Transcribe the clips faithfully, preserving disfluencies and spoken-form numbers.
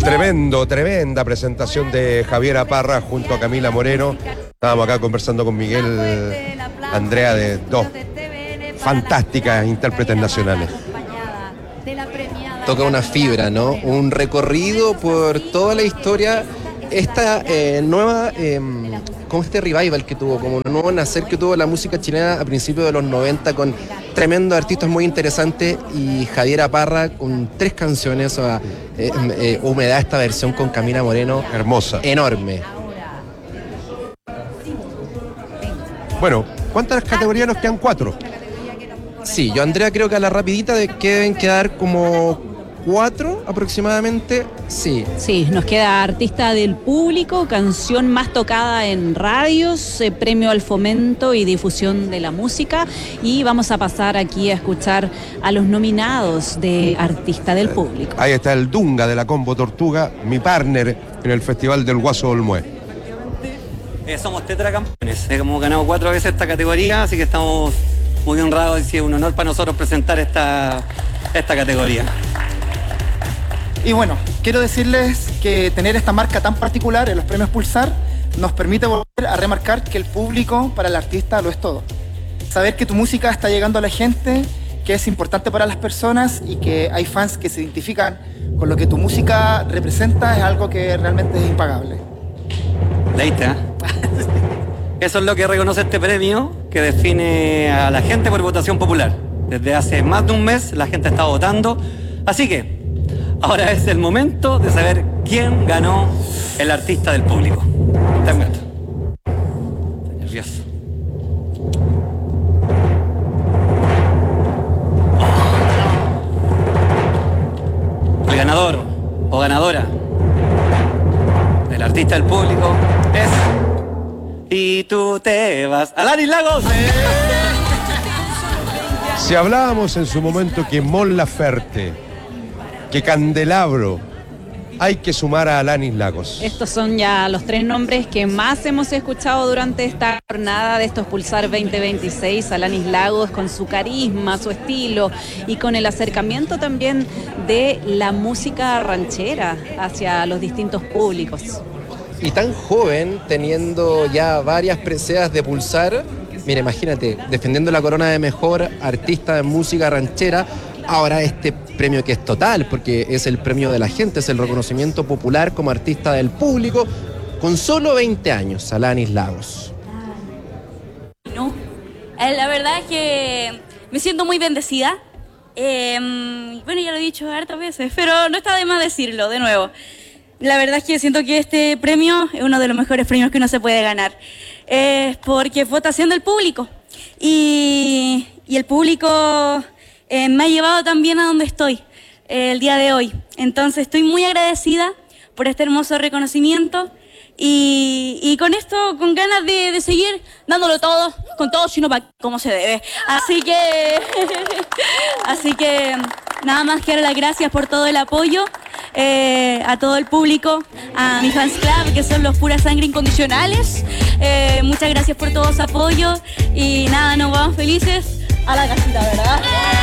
Tremendo, tremenda presentación de Javiera Parra junto a Camila Moreno. Estábamos acá conversando con Miguel Andrea de dos fantásticas intérpretes nacionales. Toca una fibra, ¿no? Un recorrido por toda la historia. Esta eh, nueva, eh, con este revival que tuvo, como un nuevo nacer que tuvo la música chilena a principios de los noventa con tremendos artistas muy interesantes, y Javiera Parra con tres canciones, o sea, eh, eh, Humedad, esta versión con Camila Moreno. Hermosa. Enorme. Bueno, ¿cuántas categorías nos quedan? Cuatro. Sí, yo Andrea creo que a la rapidita de que deben quedar como cuatro aproximadamente, sí. Sí, nos queda artista del público, canción más tocada en radios, eh, premio al fomento y difusión de la música, y vamos a pasar aquí a escuchar a los nominados de artista del público. Ahí está el Dunga de la Combo Tortuga, mi partner en el Festival del Guaso Olmué. Eh, somos tetracampeones, hemos ganado cuatro veces esta categoría, así que estamos muy honrados y es un honor para nosotros presentar esta, esta categoría. Y bueno, quiero decirles que tener esta marca tan particular en los premios Pulsar nos permite volver a remarcar que el público para el artista lo es todo. Saber que tu música está llegando a la gente, que es importante para las personas y que hay fans que se identifican con lo que tu música representa es algo que realmente es impagable. ¿Leíste, eh? Eso es lo que reconoce este premio, que define a la gente por votación popular. Desde hace más de un mes la gente está votando, así que ahora es el momento de saber quién ganó el artista del público. Está en cuenta. Estoy nervioso. El ganador o ganadora del artista del público es... Y tú te vas... ¡Alanis Lagos! Si hablábamos en su momento que Mon Laferte, que Candelabro, hay que sumar a Alanis Lagos. Estos son ya los tres nombres que más hemos escuchado durante esta jornada de estos Pulsar veinte veintiséis. Alanis Lagos con su carisma, su estilo y con el acercamiento también de la música ranchera hacia los distintos públicos. Y tan joven, teniendo ya varias preseas de Pulsar. Mira, imagínate, defendiendo la corona de mejor artista de música ranchera. Ahora este premio que es total, porque es el premio de la gente, es el reconocimiento popular como artista del público, con solo veinte años, Alanis Lagos. No, eh, la verdad es que me siento muy bendecida. Eh, bueno, ya lo he dicho hartas veces, pero no está de más decirlo de nuevo. La verdad es que siento que este premio es uno de los mejores premios que uno se puede ganar. Es eh, porque es votación del público. Y, y el público... Eh, me ha llevado también a donde estoy eh, el día de hoy. Entonces estoy muy agradecida por este hermoso reconocimiento y, y con esto, con ganas de, de seguir dándolo todo, con todo, sino para como se debe. Así que, así que nada más que dar las gracias por todo el apoyo, eh, a todo el público, a mi fans club, que son los Pura Sangre Incondicionales. Eh, muchas gracias por todo su apoyo y nada, nos vamos felices a la casita, ¿verdad?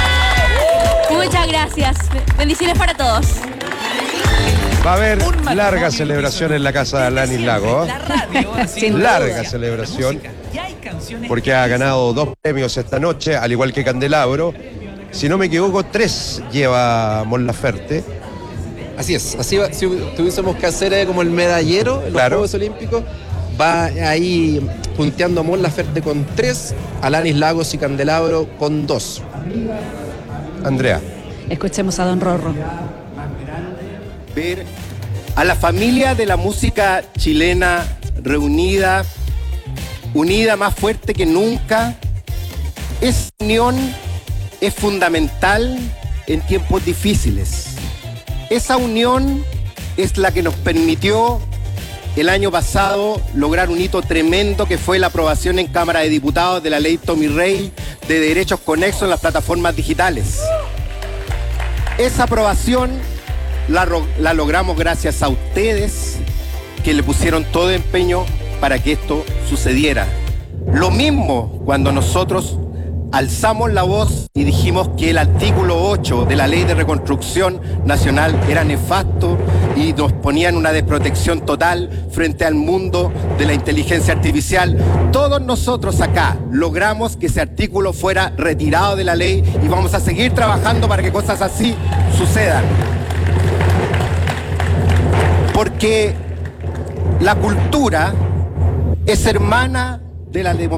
Muchas gracias. Bendiciones para todos. Va a haber larga celebración en la casa de Alanis Lagos. ¿eh? Larga celebración, porque ha ganado dos premios esta noche, al igual que Candelabro. Si no me equivoco, tres lleva Mon Laferte. Así es, así va, si tuviésemos que hacer eh, como el medallero en los Claro. Juegos Olímpicos, va ahí punteando a Mon Laferte con tres, Alanis Lagos y Candelabro con dos. Andrea. Escuchemos a Don Rorro. Ver a la familia de la música chilena reunida, unida más fuerte que nunca. Esa unión es fundamental en tiempos difíciles. Esa unión es la que nos permitió el año pasado lograr un hito tremendo que fue la aprobación en Cámara de Diputados de la ley Tommy Rey de derechos conexos en las plataformas digitales. Esa aprobación la, la logramos gracias a ustedes que le pusieron todo empeño para que esto sucediera. Lo mismo cuando nosotros alzamos la voz y dijimos que el artículo ocho de la Ley de Reconstrucción Nacional era nefasto y nos ponía en una desprotección total frente al mundo de la inteligencia artificial. Todos nosotros acá logramos que ese artículo fuera retirado de la ley y vamos a seguir trabajando para que cosas así sucedan. Porque la cultura es hermana de la democracia.